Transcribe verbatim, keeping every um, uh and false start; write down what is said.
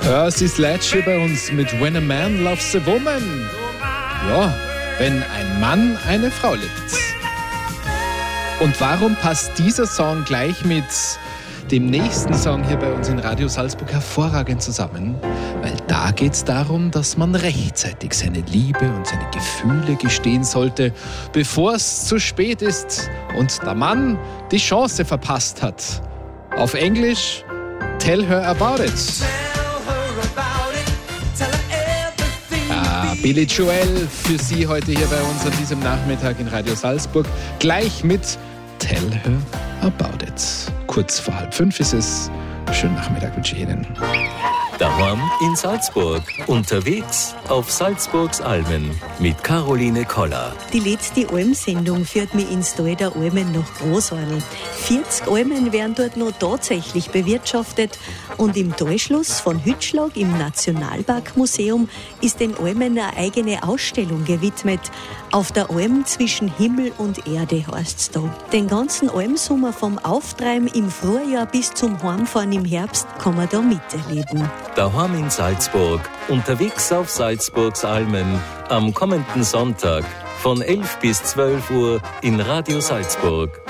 Percy Sledge hier bei uns mit When a Man Loves a Woman. Ja, wenn ein Mann eine Frau liebt. Und warum passt dieser Song gleich mit dem nächsten Song hier bei uns in Radio Salzburg hervorragend zusammen? Weil da geht es darum, dass man rechtzeitig seine Liebe und seine Gefühle gestehen sollte, bevor es zu spät ist und der Mann die Chance verpasst hat. Auf Englisch, Tell Her About It. Ah, Billy Joel für Sie heute hier bei uns an diesem Nachmittag in Radio Salzburg. Gleich mit Tell Her About It. Kurz vor halb fünf ist es. Schönen Nachmittag wünsche ich Ihnen. Daheim in Salzburg. Unterwegs auf Salzburgs Almen mit Caroline Koller. Die letzte Almsendung führt mich ins Tal der Almen nach Großarl. vierzig Almen werden dort noch tatsächlich bewirtschaftet und im Talschluss von Hütschlag im Nationalparkmuseum ist den Almen eine eigene Ausstellung gewidmet. Auf der Alm zwischen Himmel und Erde heißt's da. Den ganzen Almsommer vom Auftreiben im Frühjahr bis zum Heimfahren im Herbst kann man da miterleben. Daheim in Salzburg, unterwegs auf Salzburgs Almen, am kommenden Sonntag von elf bis zwölf Uhr in Radio Salzburg.